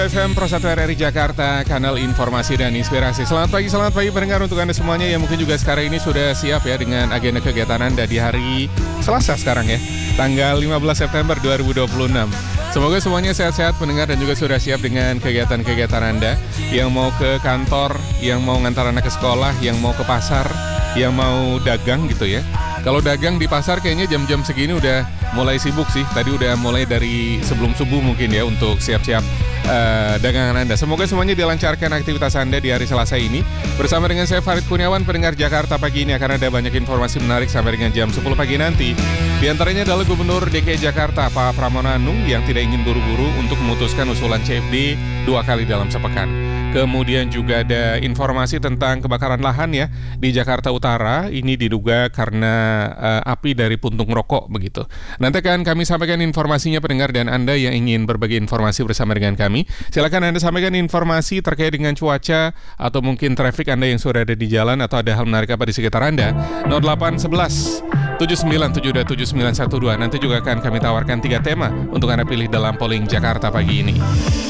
FM Pro 1 RRI Jakarta, kanal informasi dan inspirasi. Selamat pagi pendengar untuk Anda semuanya yang mungkin juga sekarang ini sudah siap ya dengan agenda kegiatan Anda di hari Selasa sekarang ya, tanggal 15 September 2026. Semoga semuanya sehat-sehat pendengar dan juga sudah siap dengan kegiatan-kegiatan Anda yang mau ke kantor, yang mau ngantar anak ke sekolah, yang mau ke pasar, yang mau dagang gitu ya. Kalau dagang di pasar kayaknya jam-jam segini udah mulai sibuk sih. Tadi udah mulai dari sebelum subuh mungkin ya untuk siap-siap dagangan Anda. Semoga semuanya dilancarkan aktivitas Anda di hari Selasa ini. Bersama dengan saya Farid Kurniawan, pendengar Jakarta pagi ini akan ada banyak informasi menarik sampai dengan jam 10 pagi nanti. Di antaranya adalah Gubernur DKI Jakarta Pak Pramono Anung yang tidak ingin buru-buru untuk memutuskan usulan CFD 2 kali dalam sepekan. Kemudian juga ada informasi tentang kebakaran lahan ya di Jakarta Utara. Ini diduga karena api dari puntung rokok begitu. Nanti akan kami sampaikan informasinya pendengar, dan Anda yang ingin berbagi informasi bersama dengan kami, silakan Anda sampaikan informasi terkait dengan cuaca atau mungkin traffic Anda yang sudah ada di jalan atau ada hal menarik apa di sekitar Anda. 0811 79727912. Nanti juga akan kami tawarkan 3 tema untuk Anda pilih dalam polling Jakarta pagi ini.